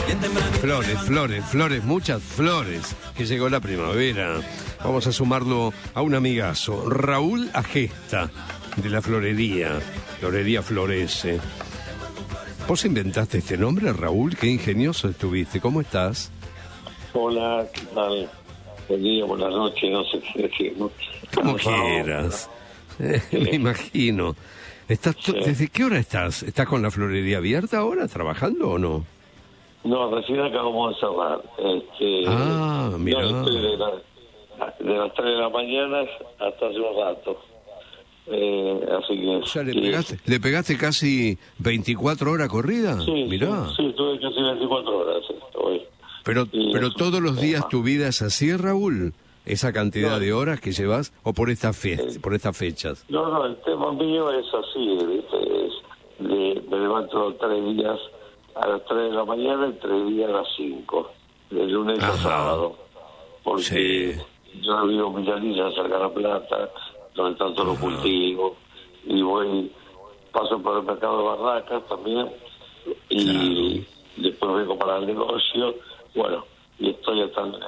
Flores, flores, flores, muchas flores, que llegó la primavera. Vamos a sumarlo a un amigazo, Raúl Agesta, de la florería Florece. ¿Vos inventaste este nombre, Raúl? Qué ingenioso estuviste. ¿Cómo estás? Hola, ¿qué tal? Buen día, buenas noches, no sé qué decir, ¿no? Como quieras. Me imagino. ¿Desde qué hora estás? ¿Estás con la florería abierta ahora, trabajando o no? No, recién acabamos de cerrar. Mirá. Yo estoy de las 3 de la mañana hasta hace un rato. Así que... O sea, ¿le pegaste casi 24 horas corrida? Sí, mirá. Sí, estuve casi 24 horas hoy. Pero todos los días tu vida es así, Raúl, esa cantidad de horas que llevas, o por estas fechas. No, el tema mío es así, ¿viste? Me levanto 3 días a las 3 de la mañana y 3 días a las 5, de lunes a sábado, porque yo vivo en Villalilla, cerca de La Plata, donde tanto los cultivos, y paso por el mercado de Barracas también, y después vengo para el negocio, bueno, y estoy hasta las 5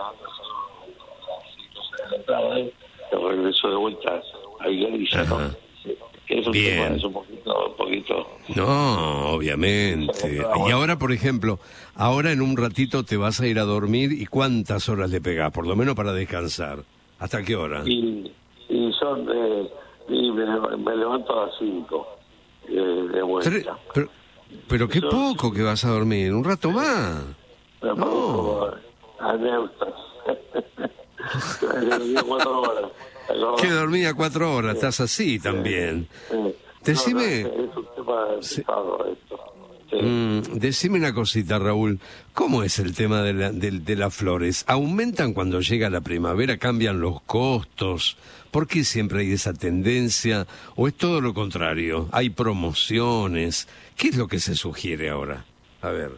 de la tarde, que regreso de vuelta a Villalilla, ¿no? Es un tema, es un poquito... No, obviamente. Y ahora, por ejemplo, en un ratito te vas a ir a dormir, ¿y cuántas horas le pegás? Por lo menos para descansar. ¿Hasta qué hora? Y son... me levanto a las 5 de vuelta. Pero qué poco que vas a dormir, un rato más. No. Anéutas. Dormía 4 horas. Que dormía 4 horas, estás así también. Decime... es un tema pesado esto. Decime una cosita, Raúl. ¿Cómo es el tema de las flores? ¿Aumentan cuando llega la primavera? ¿Cambian los costos? ¿Por qué siempre hay esa tendencia? ¿O es todo lo contrario? ¿Hay promociones? ¿Qué es lo que se sugiere ahora? A ver.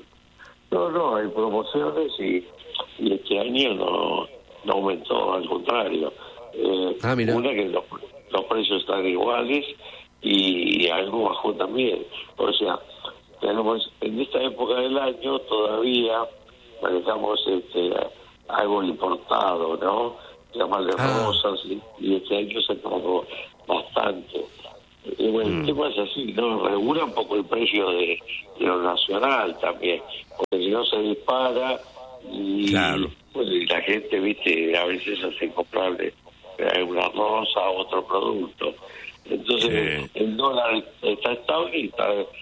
No, hay promociones y este año no aumentó, al contrario. Mira. Una que los precios están iguales y algo bajó también. O sea, tenemos en esta época del año todavía manejamos algo importado, ¿no? Llamas de rosas y este año se pagó bastante. Y bueno, el tema es así, ¿no? Regula un poco el precio de lo nacional también, porque si no se dispara y, pues, y la gente, viste, a veces hace comprarle una rosa o otro producto. Entonces el dólar está estable y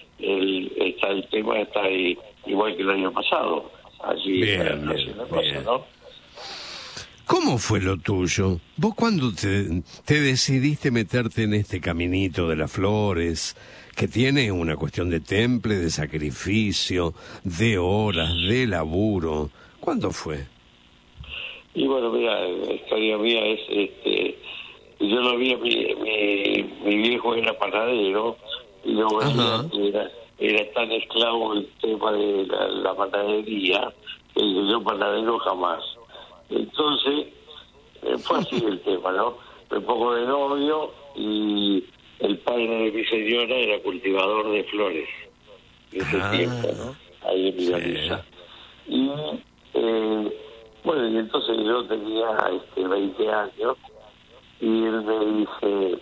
el tema está ahí, igual que el año pasado. Así bien. ¿no? ¿Cómo fue lo tuyo? ¿Vos cuándo te decidiste meterte en este caminito de las flores, que tiene una cuestión de temple, de sacrificio, de horas, de laburo? ¿Cuándo fue? Y bueno, mira, la historia mía es, yo lo vi, mi viejo era panadero, y yo veía que era tan esclavo el tema de la panadería, que yo panadero jamás. Entonces, fue así el tema, ¿no? Me pongo de novio y el padre de mi señora era cultivador de flores en ese tiempo, ¿no? Ahí en Villalilla. Y, bueno, y entonces yo tenía 20 años y él me dice,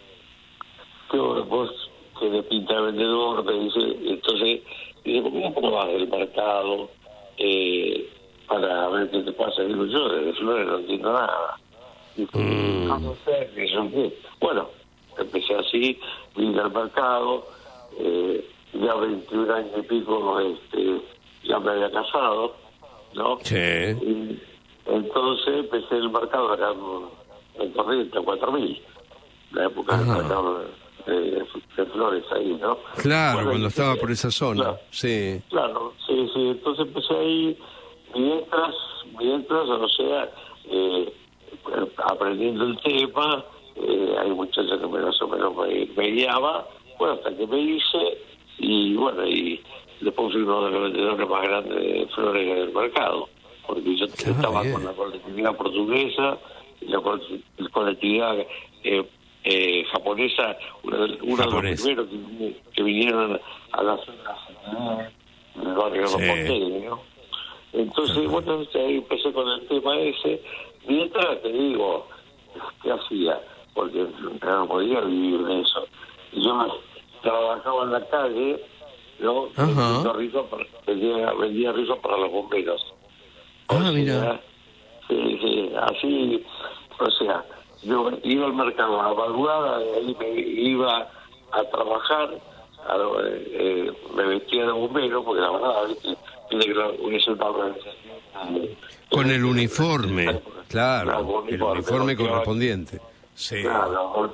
vos querés pintar vendedor, me dice, entonces, dice, ¿por qué no probás el mercado para ver qué te pasa? Digo, yo de flores no entiendo nada. Dice, no sé, que yo qué. Bueno, empecé así, vine al mercado, ya 21 años y pico, ya me había casado, ¿no? Sí. Y entonces empecé el mercado acá en Corrientes, 4.000, la época del mercado de flores ahí, ¿no? Claro, bueno, cuando estaba por esa zona, claro, sí. Claro, sí, entonces empecé ahí, mientras, o sea, aprendiendo el tema, hay muchachos que más o menos me guiaba, bueno, hasta que me hice, y bueno, y después fui uno de los vendedores más grandes de flores del mercado, porque yo estaba con la colectividad portuguesa, y la colectividad japonesa, uno de los primeros que vinieron a la zona el barrio de los porteños. Entonces, bueno, ahí empecé con el tema ese. Mientras, te digo, ¿qué hacía? Porque no podía vivir de eso. Yo trabajaba en la calle, ¿no? Vendía rifa para los bomberos. Mira. Sí, así, o sea, yo iba al mercado a la madrugada, de ahí me iba a trabajar, me vestía de bombero, porque la verdad, es una organización. Con el uniforme, claro, el uniforme correspondiente. Sí. Claro,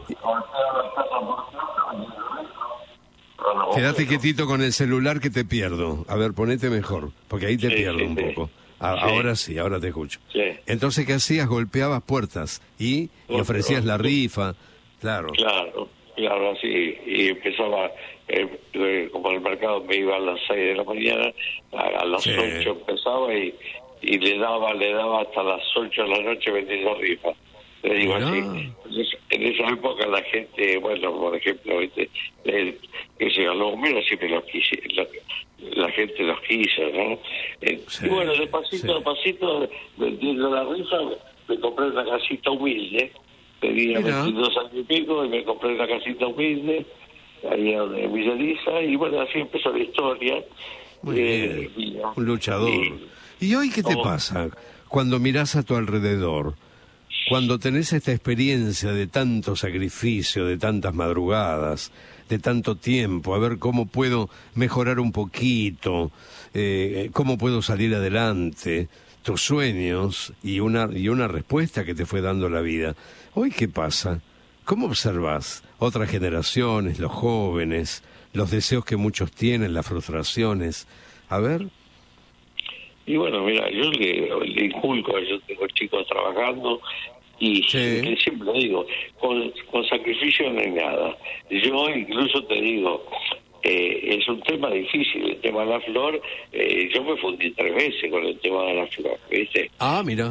quédate quietito con el celular que te pierdo. A ver, ponete mejor, porque ahí te pierdo un poco. Ahora sí, ahora te escucho. Sí. Entonces, ¿qué hacías? Golpeabas puertas y ofrecías la rifa, claro. Claro, así. Y empezaba, como el mercado me iba a las 6 de la mañana, a las 8 empezaba y le daba hasta las 8 de la noche vendiendo rifa. Le digo así. En esa época la gente, bueno, por ejemplo, que se los bomberos siempre los quise, la gente los quiso, ¿no? Y bueno, de pasito a pasito, vendiendo la rifa, me compré una casita humilde. Tenía 22 años y pico y me compré una casita humilde ahí en Villa Elisa, y bueno, así empezó la historia. Muy bien. Un luchador. ¿Y hoy qué te pasa cuando mirás a tu alrededor? Cuando tenés esta experiencia de tanto sacrificio, de tantas madrugadas, de tanto tiempo, a ver cómo puedo mejorar un poquito, cómo puedo salir adelante, tus sueños y una respuesta que te fue dando la vida. ¿Hoy qué pasa? ¿Cómo observás otras generaciones, los jóvenes, los deseos que muchos tienen, las frustraciones? A ver. Y bueno, mira, yo le inculco, yo tengo chicos trabajando y siempre digo, con sacrificio no hay nada. Yo incluso te digo, es un tema difícil, el tema de la flor. Yo me fundí 3 veces con el tema de la flor, ¿viste? Mira.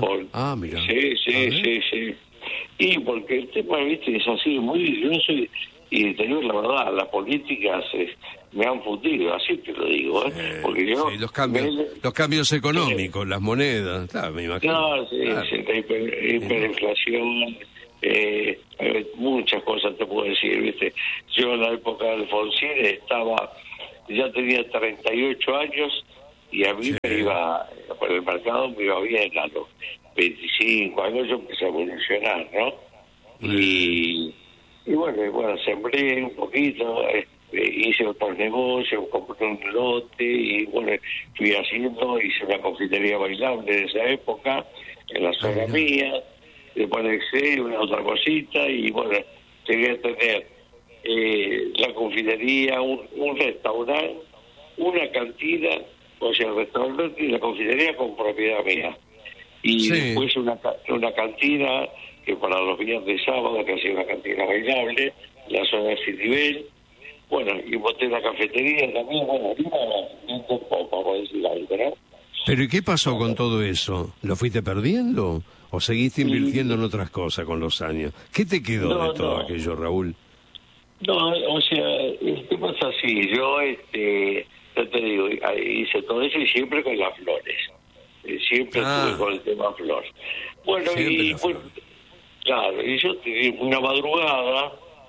Sí. Y porque el tema, ¿viste? Es así, yo soy, y te digo la verdad, las políticas me han fundido, así te lo digo, porque yo... Sí, los cambios económicos, las monedas, claro, me imagino. No, la hiperinflación, muchas cosas te puedo decir, ¿viste? Yo en la época de Alfonsín ya tenía 38 años y a mí me iba, por el mercado me iba bien, a los 25 años yo empecé a evolucionar, ¿no? Y bueno, sembré un poquito, hice otros negocios, compré un lote y bueno, hice una confitería bailable en esa época, en la zona mía, después hice una otra cosita y bueno, llegué a tener la confitería, un restaurante, una cantina, o sea, el restaurante y la confitería con propiedad mía. Y después una cantina que para los días de sábado, que hacía una cantina bailable, la zona de Citibel. Bueno, y monté la cafetería también, bueno, vamos a decir algo, ¿no? Pero ¿y qué pasó con todo eso? ¿Lo fuiste perdiendo? ¿O seguiste invirtiendo en otras cosas con los años? ¿Qué te quedó de todo aquello, Raúl? No, o sea, el tema es así. Yo te digo, hice todo eso y siempre con las flores. Siempre estuve con el tema flor. Bueno, claro, y yo tenía una madrugada,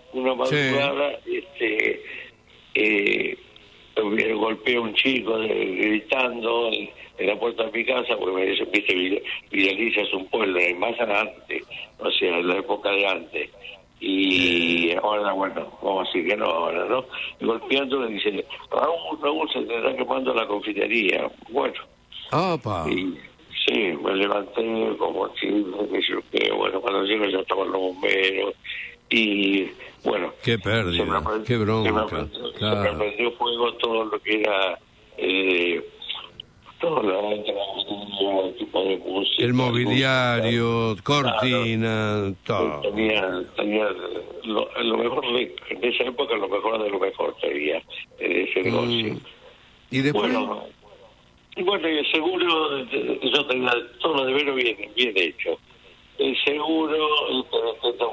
golpeé a un chico gritando en la puerta de mi casa, porque me dice, viste, Villa Elisa es un pueblo, más antes, o sea, en la época de antes. Y ahora, bueno, vamos a decir que no, ahora, ¿no? Y golpeando le dice, Raúl se tendrá quemando la confitería. Bueno. Y, sí, me levanté como que bueno, cuando llego ya estaban los bomberos y bueno, qué pérdida, qué bronca, se me prendió fuego todo lo que era todo el tipo de música, el mobiliario, cortina, todo. Tenía lo mejor en esa época, lo mejor de lo mejor tenía ese negocio. Y después bueno, y el seguro, yo tenía todo lo deberes bien hecho. El seguro, tengo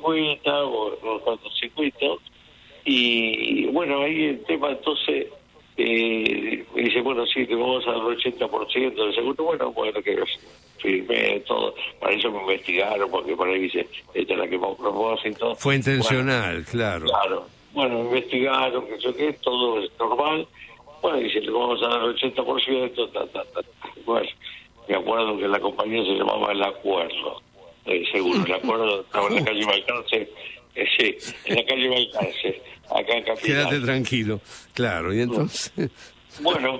cortocircuito, y bueno, ahí el tema entonces me dice, bueno, sí, te vamos a dar el 80% del seguro. Bueno, que firmé todo. Para eso me investigaron, porque por ahí dice, esta es la que me propósito. Fue intencional, bueno, claro. Claro. Bueno, me investigaron, que yo qué, todo es normal. Bueno, dice, le vamos a dar el 80%, Bueno, me acuerdo que la compañía se llamaba El Acuerdo. Seguro, El Acuerdo estaba en la calle Balcarce. Sí, en la calle Balcarce, acá en Capital. Quédate tranquilo, claro, y entonces... Bueno,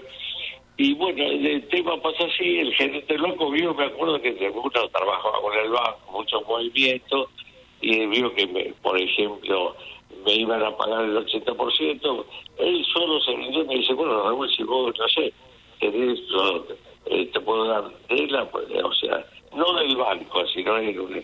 el tema pasa así, el gerente loco vio, me acuerdo que uno trabajaba con el banco, muchos movimientos, y vio que, por ejemplo, me iban a pagar el 80%, él solo se rindió y me dice, bueno, Raúl, si vos, no sé, tenés, te puedo dar tela, o sea, no del banco, sino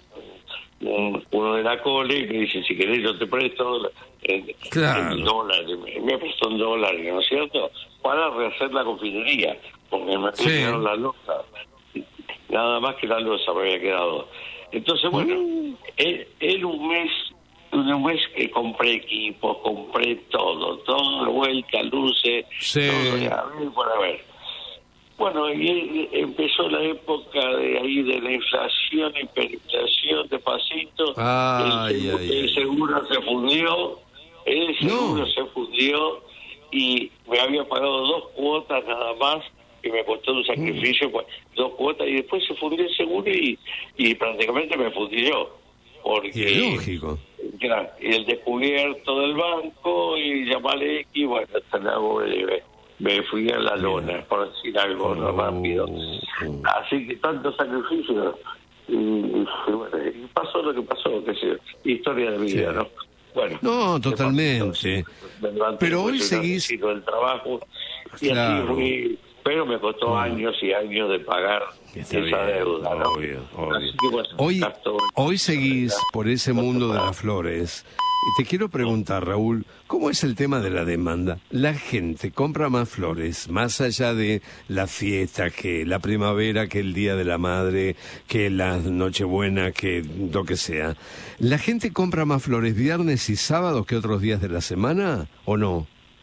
uno de la cole, y me dice, si querés yo te presto claro. $10, me prestó $1, ¿no es cierto?, para rehacer la confinería, porque me pidieron la losa, nada más que la losa me había quedado. Entonces, bueno, en un mes que compré equipos, compré todo de vuelta, luces, todo, a ver. Bueno, y empezó la época de la inflación, hiperinflación, de pasito. El seguro se fundió, se fundió, y me había pagado 2 cuotas nada más, y me costó un sacrificio, 2 cuotas, y después se fundió el seguro y prácticamente me fundí yo. Porque, y lógico. Claro, y el descubierto del banco, y llamarle, y bueno, hasta luego me fui a la lona, por decir algo rápido. Así que tantos sacrificios, y pasó lo que pasó, que es historia de vida, ¿no? Bueno, no, totalmente. Pero hoy seguís... el trabajo, y claro. Así fui, pero me costó años y años de pagar esa deuda, ¿no? Obvio. Que, bueno, hoy seguís por ese mundo de las flores. Y te quiero preguntar, Raúl, ¿cómo es el tema de la demanda? ¿La gente compra más flores, más allá de la fiesta, que la primavera, que el Día de la Madre, que la Nochebuena, que lo que sea? ¿La gente compra más flores viernes y sábados que otros días de la semana o no?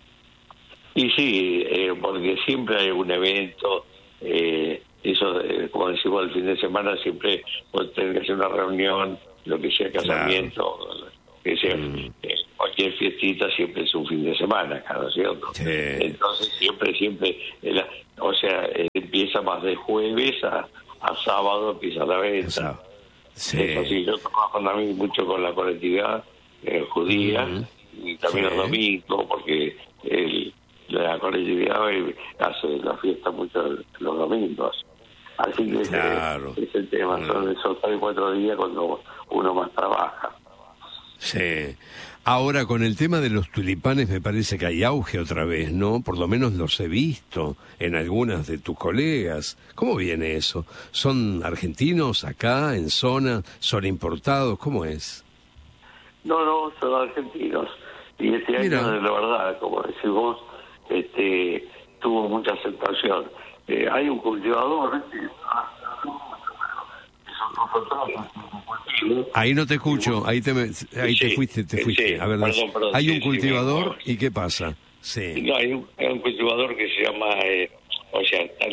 Y sí, porque siempre hay un evento, eso, como decimos, el fin de semana siempre tener que hacer una reunión, lo que sea casamiento, claro. Que sea cualquier fiestita siempre es un fin de semana, ¿no es cierto? Sí. Entonces siempre, empieza más de jueves a sábado, empieza la venta. Sí. Así, yo trabajo también mucho con la colectividad judía, y también los domingos, porque la colectividad hace la fiesta mucho los domingos. Así que claro. Es el tema, son esos 3 o 4 días cuando uno más trabaja. Sí. Ahora, con el tema de los tulipanes me parece que hay auge otra vez, ¿no? Por lo menos los he visto en algunas de tus colegas. ¿Cómo viene eso? ¿Son argentinos acá, en zona? ¿Son importados? ¿Cómo es? No, son argentinos. Y este año, de la verdad, como decís vos, tuvo mucha aceptación. Hay un cultivador... Ahí no te escucho, ahí te fuiste. A ver, perdón, hay un cultivador, ¿y qué pasa? Sí. No, hay un cultivador que se llama, está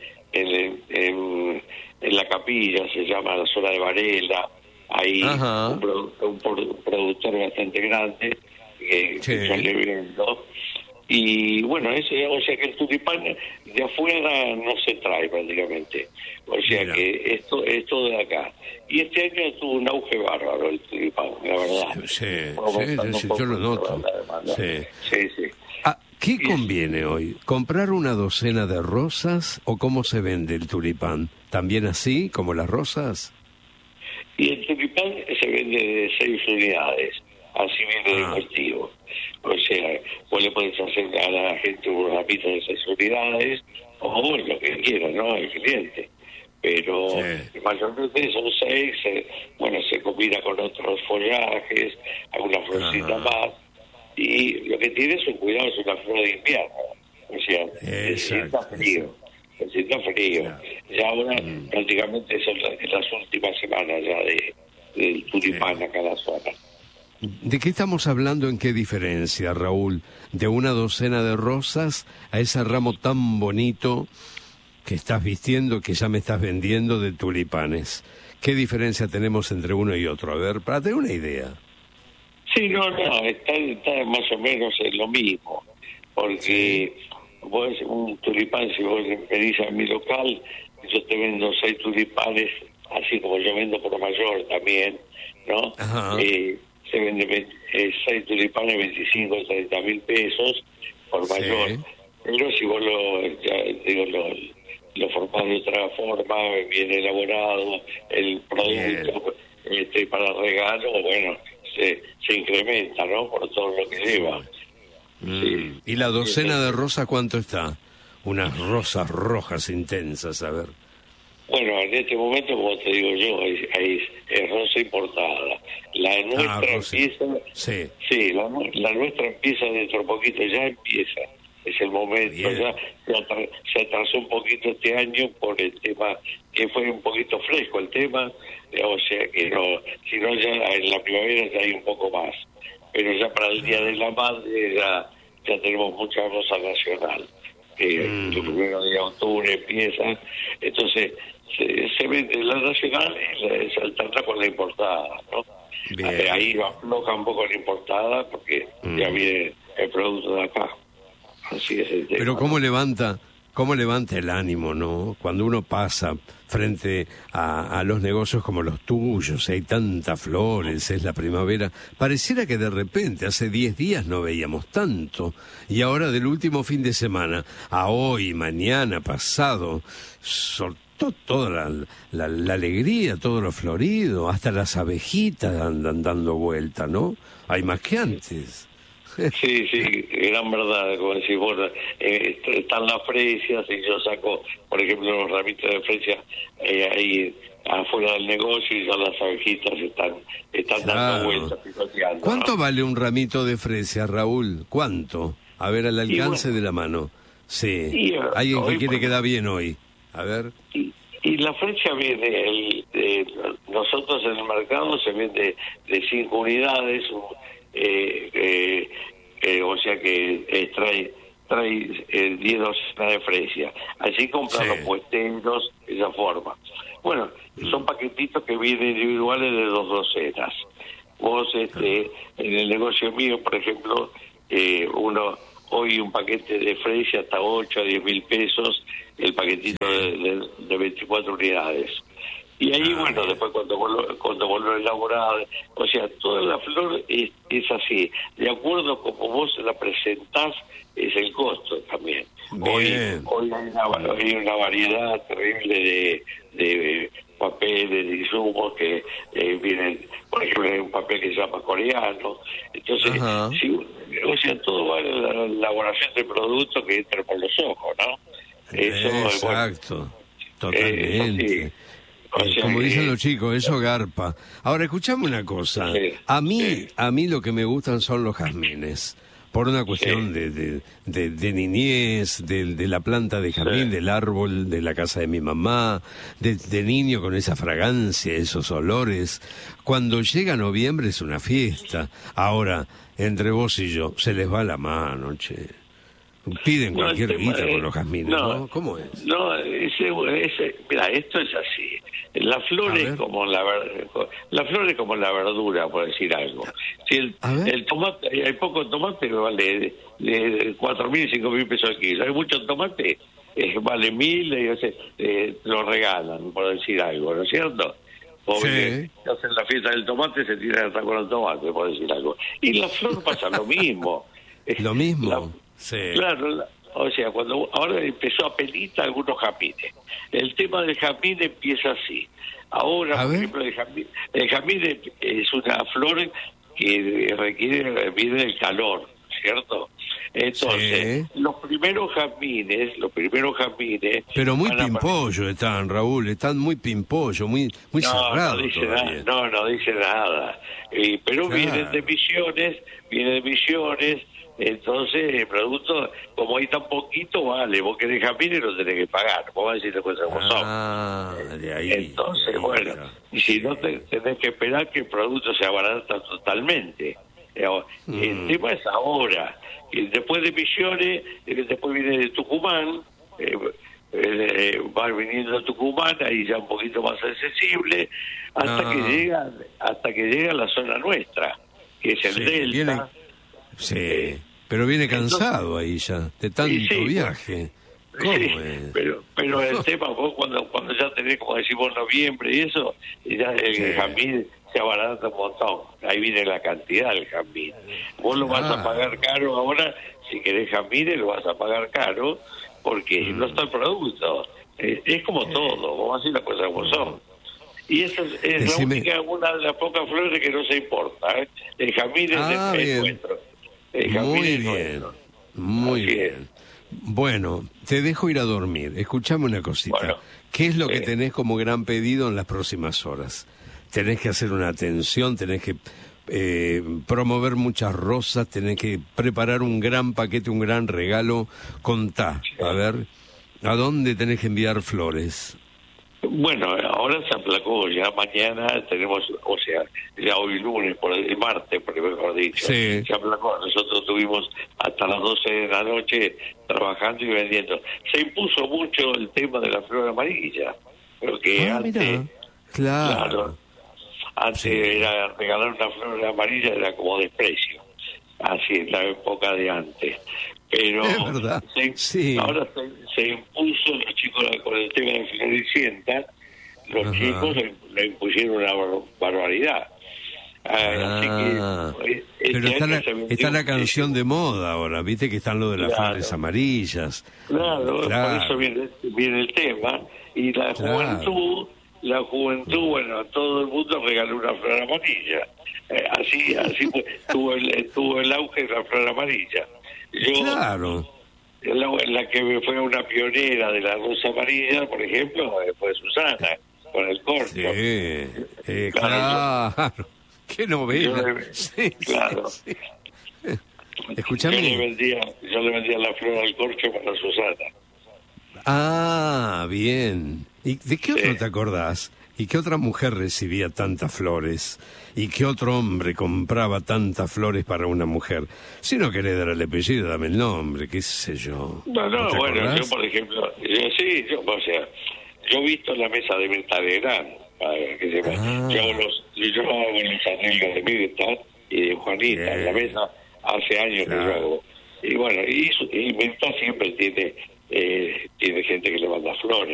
en la capilla, se llama la zona de Varela, hay un productor bastante grande que sale viendo. Y bueno, que el tulipán de afuera no se trae prácticamente. Que esto es todo de acá. Y este año tuvo un auge bárbaro el tulipán, la verdad. Sí, yo lo noto. Sí. ¿Qué conviene hoy? ¿Comprar una docena de rosas o cómo se vende el tulipán? ¿También así, como las rosas? Y el tulipán se vende de 6 unidades, así viene de cultivo. Vos le podés hacer a la gente un rapito de 6 unidades, o lo que quiera, ¿no? El cliente. Pero mayormente son 6, se combina con otros follajes, alguna florcita más, y lo que tiene es un cuidado, es una flor de invierno. Necesita frío. Ya ahora prácticamente son las últimas semanas ya del tulipán acá en la zona. ¿De qué estamos hablando? ¿En qué diferencia, Raúl? De una docena de rosas a ese ramo tan bonito que estás vistiendo, que ya me estás vendiendo, de tulipanes. ¿Qué diferencia tenemos entre uno y otro? A ver, para tener una idea. Sí, no, está más o menos en lo mismo, porque vos, un tulipán, si vos venís a mi local, yo te vendo 6 tulipanes, así como yo vendo por mayor también, ¿no? Se vende 6 tulipanes, 25 o 30 mil pesos por mayor. Sí. Pero si vos lo formás de otra forma, bien elaborado, el producto para regalo, bueno, se incrementa, ¿no? Por todo lo que lleva. Sí. ¿Y la docena de rosa cuánto está? Unas rosas rojas intensas, a ver. Bueno, en este momento, como te digo yo, es rosa importada. La nuestra empieza... Sí, la nuestra empieza dentro de poquito, ya empieza. Es el momento. Bien. Ya se atrasó un poquito este año por el tema, que fue un poquito fresco el tema, o sea que no, si no ya en la primavera ya hay un poco más. Pero ya para el Día de la Madre ya tenemos mucha rosa nacional. El primero de octubre empieza, entonces se vende la nacional y se alterna con la importada, ¿no? Ahí lo afloja un poco la importada porque ya viene el producto de acá. Así es el tema. Pero ¿cómo levanta el ánimo, no? Cuando uno pasa frente a los negocios como los tuyos, hay tantas flores, es la primavera. Pareciera que de repente, hace 10 días no veíamos tanto. Y ahora del último fin de semana, a hoy, mañana, pasado, soltó toda la alegría, todo lo florido, hasta las abejitas andan dando vuelta, ¿no? Hay más que antes. Sí, gran verdad, como decís vos, están las fresias y yo saco, por ejemplo, los ramitos de fresias ahí afuera del negocio y ya las abejitas están dando vueltas, picoteando. ¿Cuánto vale un ramito de fresias, Raúl? ¿Cuánto? A ver, al alcance de la mano. Sí, alguien que quiere quedar bien hoy. A ver. Y la fresia viene, nosotros en el mercado se vende de 5 unidades, o sea que trae 10 docenas de fresia. Así compran los puesteros de esa forma. Bueno, son paquetitos que vienen individuales de 2 docenas. Vos, en el negocio mío, por ejemplo, hoy un paquete de fresia hasta 8 a 10 mil pesos, el paquetito de 24 unidades. Y ahí, bueno, después cuando vos lo elaborás, o sea, toda la flor es así. De acuerdo como vos la presentás, es el costo también. Hoy hay una variedad terrible de papeles, de insumos que vienen, por ejemplo, hay un papel que se llama coreano. Entonces, o sea, todo va en la elaboración del producto que entra por los ojos, ¿no? Exacto, totalmente. Como dicen los chicos, eso garpa. Ahora, escuchame una cosa. A mí lo que me gustan son los jazmines. Por una cuestión de niñez, de la planta de jazmín, del árbol de la casa de mi mamá, de niño con esa fragancia, esos olores. Cuando llega noviembre es una fiesta. Ahora, entre vos y yo, se les va la mano, che. Piden cualquier guita con los jazmines, ¿no? ¿Cómo es? No, mira, esto es así. La flor es como la verdura, por decir algo. Si el tomate, hay poco tomate que vale de 4.000 y 5.000 pesos al kilo. Hay mucho tomate, vale 1.000 y lo regalan, por decir algo, ¿no es cierto? Porque hacen la fiesta del tomate, se tiran hasta con el tomate, por decir algo. Y la flor pasa lo mismo. ¿Lo mismo? Claro, o sea, cuando ahora empezó a pelita algunos jazmines. El tema del jazmín empieza así. Ahora, por ejemplo, el jazmín es una flor que viene del calor, ¿cierto? Entonces, los primeros jazmines... Pero muy pimpollo están, Raúl, están muy pimpollo, muy cerrados. No dice nada. Pero vienen de Misiones, Entonces, el producto, como hay tan poquito, vale, vos querés jazmín y lo tenés que pagar, vos vas a decir las cosas como son. De ahí. Entonces, de ahí, bueno, claro. y si no tenés que esperar que el producto se abarata totalmente. El tema es ahora, y después de Misiones, después viene de Tucumán, va viniendo a Tucumán, ahí ya un poquito más accesible, hasta que llega a la zona nuestra, que es el Delta. Sí, pero viene cansado ahí ya, de tanto viaje. ¿Cómo es? Pero el tema, vos cuando ya tenés, como decimos, noviembre y eso, y ya el jazmín se abarata un montón. Ahí viene la cantidad del jazmín. Vos lo vas a pagar caro ahora, si querés jazmín lo vas a pagar caro, porque no está el producto. Es como todo, vos vas a decir las cosas como son. Y esa es una de las pocas flores que no se importa. El jazmín es nuestro. Muy bien. Bueno, te dejo ir a dormir. Escuchame una cosita. Bueno, ¿qué es lo que tenés como gran pedido en las próximas horas? Tenés que hacer una atención, tenés que promover muchas rosas, tenés que preparar un gran paquete, un gran regalo. Contá, a ver, ¿a dónde tenés que enviar flores? Bueno, ahora se aplacó, ya mañana tenemos, o sea, ya hoy lunes, por el martes, por mejor dicho, se aplacó. Nosotros estuvimos hasta las 12 de la noche trabajando y vendiendo. Se impuso mucho el tema de la flor amarilla, porque antes, claro, antes era regalar una flor amarilla era como desprecio, así en la época de antes. Pero ahora se impuso, los chicos con el tema de Floricienta, los chicos le impusieron una barbaridad. Así que pero está la canción de moda ahora, viste que están lo de las flores amarillas. Claro, por eso viene el tema. Y la juventud, bueno, todo el mundo regaló una flor amarilla. Así tuvo el auge de la flor amarilla. Yo, la que fue una pionera de la rosa amarilla, por ejemplo, fue Susana, con el corcho. Claro. Qué novela. Claro. Escuchame. Yo le vendía la flor al corcho para Susana. Bien. ¿Y de qué otro te acordás? ¿Y qué otra mujer recibía tantas flores? ¿Y qué otro hombre compraba tantas flores para una mujer? Si no querés dar el apellido, dame el nombre, qué sé yo. No, bueno, yo por ejemplo, yo he visto la mesa de Mirta yo hago los arreglos de Mirta y de Juanita en la mesa hace años que yo hago. Y bueno, y Mirta siempre tiene gente que le manda flores.